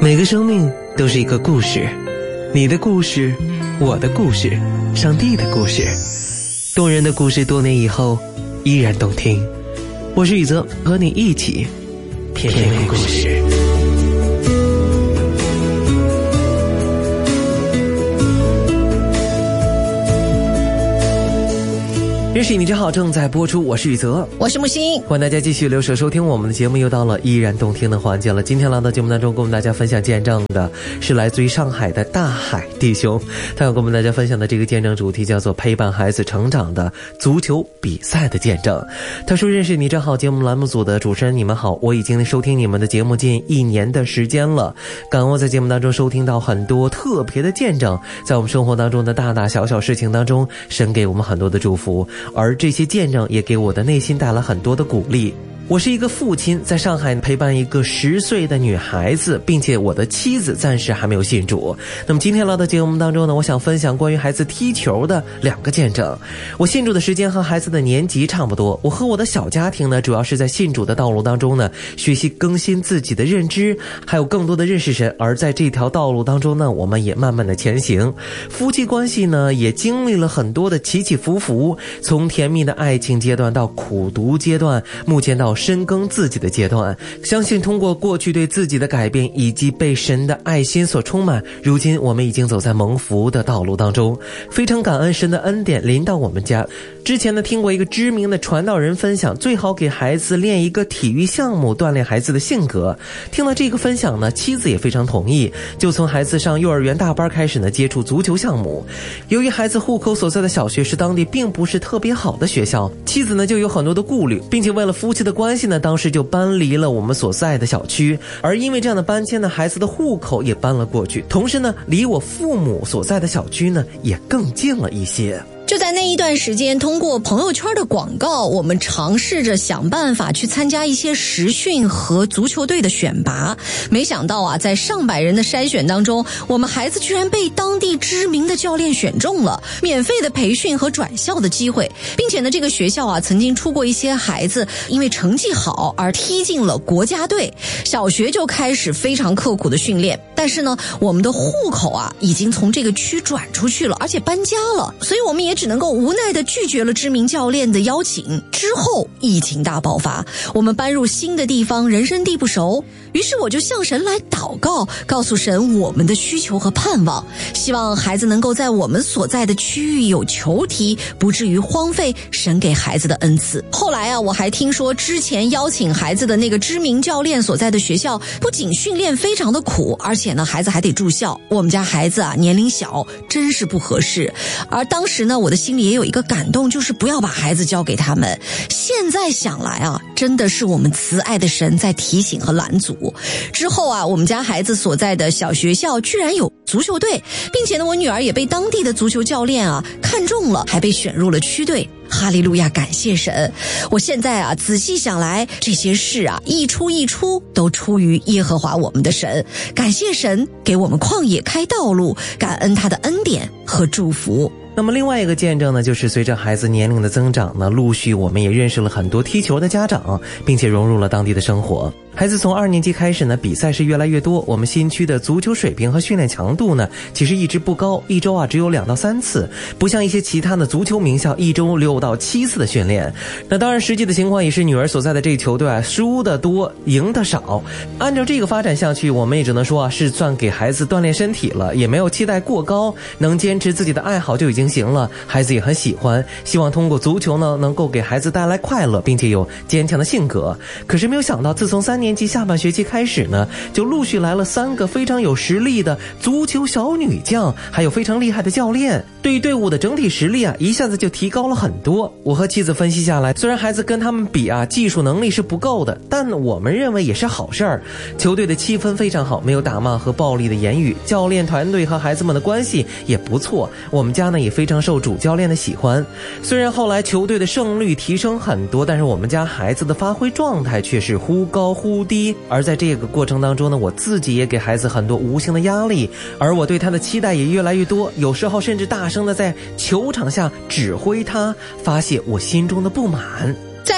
每个生命都是一个故事，你的故事，我的故事，上帝的故事，动人的故事，多年以后依然动听。我是宇泽，和你一起品味故事。认识你真好正在播出，我是宇泽， 我是木星， 欢迎大家继续留守收听我们的节目。又到了依然动听的环节了。今天来到节目当中跟我们大家分享见证的是来自于上海的大海弟兄，他要跟我们大家分享的这个见证主题叫做陪伴孩子成长的足球比赛的见证。他说，认识你真好节目栏目组的主持人你们好，我已经收听你们的节目近1年的时间了，感恩我在节目当中收听到很多特别的见证，在我们生活当中的大大小小事情当中，神给我们很多的祝福，而这些见证也给我的内心带来很多的鼓励。我是一个父亲，在上海陪伴一个10岁的女孩子，并且我的妻子暂时还没有信主。那么今天来到节目当中呢，我想分享关于孩子踢球的2个见证。我信主的时间和孩子的年级差不多，我和我的小家庭呢，主要是在信主的道路当中呢，学习更新自己的认知，还有更多的认识神。而在这条道路当中呢，我们也慢慢的前行。夫妻关系呢，也经历了很多的起起伏伏，从甜蜜的爱情阶段到苦读阶段，目前到深耕自己的阶段。相信通过过去对自己的改变以及被神的爱心所充满，如今我们已经走在蒙福的道路当中，非常感恩神的恩典临到我们家。之前呢，听过一个知名的传道人分享，最好给孩子练一个体育项目，锻炼孩子的性格。听了这个分享呢，妻子也非常同意，就从孩子上幼儿园大班开始呢，接触足球项目。由于孩子户口所在的小学是当地并不是特别好的学校，妻子呢就有很多的顾虑，并且为了夫妻的关系呢，当时就搬离了我们所在的小区。而因为这样的搬迁呢，孩子的户口也搬了过去，同时呢，离我父母所在的小区呢也更近了一些。 就在那一段时间，通过朋友圈的广告，我们尝试着想办法去参加一些实训和足球队的选拔。没想到啊，在上百人的筛选当中，我们孩子居然被当地知名的教练选中了，免费的培训和转校的机会，并且呢，这个学校啊曾经出过一些孩子因为成绩好而踢进了国家队。小学就开始非常刻苦的训练，但是呢，我们的户口啊已经从这个区转出去了，而且搬家了，所以我们也只能够无奈地拒绝了知名教练的邀请。之后疫情大爆发，我们搬入新的地方，人生地不熟，于是我就向神来祷告，告诉神我们的需求和盼望，希望孩子能够在我们所在的区域有球踢，不至于荒废神给孩子的恩赐。后来啊，我还听说之前邀请孩子的那个知名教练所在的学校，不仅训练非常的苦，而且呢孩子还得住校。我们家孩子啊年龄小，真是不合适。而当时呢，我的心里也有一个感动，就是不要把孩子交给他们。现在想来啊，真的是我们慈爱的神在提醒和拦阻。之后啊，我们家孩子所在的小学校居然有足球队，并且呢，我女儿也被当地的足球教练啊看中了，还被选入了区队。哈利路亚，感谢神。我现在啊仔细想来，这些事啊一出都出于耶和华我们的神。感谢神给我们旷野开道路，感恩他的恩典和祝福。 那么另外一个见证呢，就是随着孩子年龄的增长呢，陆续我们也认识了很多踢球的家长，并且融入了当地的生活。孩子从2年级开始呢，比赛是越来越多，我们新区的足球水平和训练强度呢，其实一直不高，一周啊只有2到3次，不像一些其他的足球名校一周6到7次的训练。那当然实际的情况也是女儿所在的这个球队啊，输的多，赢的少。按照这个发展下去，我们也只能说啊，是算给孩子锻炼身体了，也没有期待过高，能坚持自己的爱好就已经行了。孩子也很喜欢，希望通过足球呢，能够给孩子带来快乐，并且有坚强的性格。可是没有想到，自从3年级下半学期开始呢，就陆续来了3个非常有实力的足球小女将，还有非常厉害的教练，对于队伍的整体实力啊，一下子就提高了很多。我和妻子分析下来，虽然孩子跟他们比啊，技术能力是不够的，但我们认为也是好事儿。球队的气氛非常好，没有打骂和暴力的言语，教练团队和孩子们的关系也不错。我们家呢也非常受主教练的喜欢。虽然后来球队的胜率提升很多，但是我们家孩子的发挥状态却是忽高忽低。而在这个过程当中呢，我自己也给孩子很多无形的压力，而我对他的期待也越来越多，有时候甚至大声的在球场下指挥他，发泄我心中的不满。 在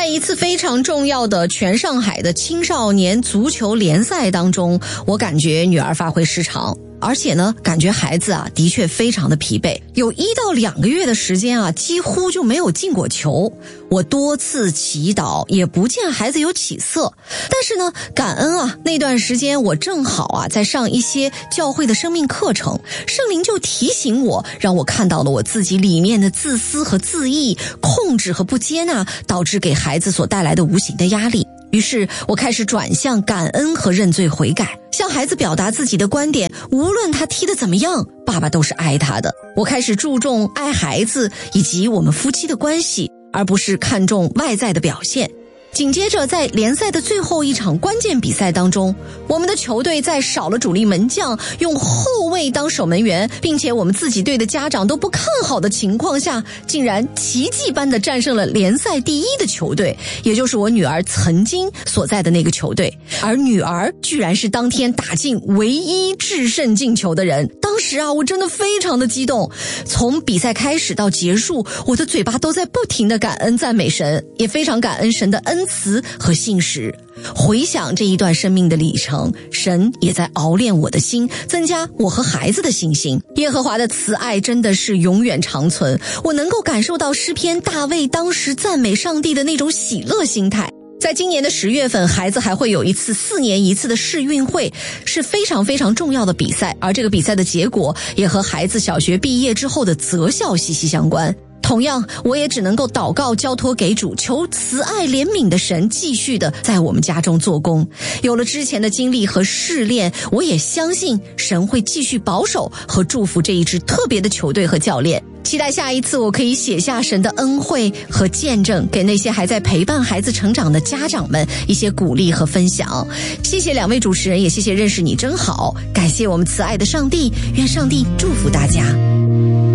一次非常重要的全上海的青少年足球联赛当中，我感觉女儿发挥失常。而且呢，感觉孩子的确非常的疲惫，有1到2个月的时间几乎就没有进过球。我多次祈祷，也不见孩子有起色。但是呢，感恩那段时间我正好在上一些教会的生命课程，圣灵就提醒我，让我看到了我自己里面的自私和自义、控制和不接纳，导致给孩子所带来的无形的压力。于是我开始转向感恩和认罪悔改，向孩子表达自己的观点，无论他踢得怎么样，爸爸都是爱他的。我开始注重爱孩子以及我们夫妻的关系，而不是看重外在的表现。紧接着在联赛的最后一场关键比赛当中，我们的球队在少了主力门将，用后卫当守门员，并且我们自己队的家长都不看好的情况下，竟然奇迹般的战胜了联赛第1的球队，也就是我女儿曾经所在的那个球队。而女儿居然是当天打进唯一制胜进球的人。当时我真的非常的激动，从比赛开始到结束，我的嘴巴都在不停的感恩赞美神，也非常感恩神的恩慈和信实。回想这一段生命的里程，神也在熬炼我的心，增加我和孩子的信心。耶和华的慈爱真的是永远长存，我能够感受到诗篇大卫当时赞美上帝的那种喜乐心态。在今年的10月份，孩子还会有一次4年1次的世运会，是非常非常重要的比赛，而这个比赛的结果也和孩子小学毕业之后的择校息息相关。同样，我也只能够祷告交托给主，求慈爱怜悯的神继续的在我们家中做工。有了之前的经历和试炼，我也相信神会继续保守和祝福这一支特别的球队和教练。期待下一次我可以写下神的恩惠和见证，给那些还在陪伴孩子成长的家长们一些鼓励和分享。谢谢2位主持人，也谢谢认识你真好，感谢我们慈爱的上帝，愿上帝祝福大家。